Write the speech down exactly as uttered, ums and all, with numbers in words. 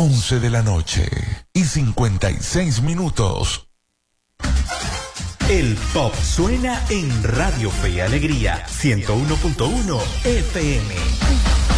once de la noche y cincuenta y seis minutos. El pop suena en Radio Fe y Alegría ciento uno punto uno F M.